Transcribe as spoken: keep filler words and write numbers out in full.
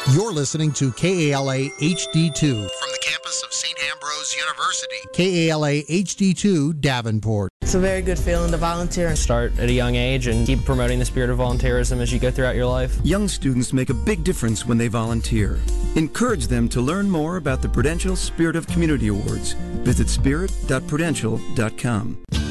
You're listening to K A L A H D two from the campus of Saint Ambrose University. K A L A H D two Davenport. It's a very good feeling to volunteer. Start at a young age and keep promoting the spirit of volunteerism as you go throughout your life. Young students make a big difference when they volunteer. Encourage them to learn more about the Prudential Spirit of Community Awards. Visit spirit dot prudential dot com.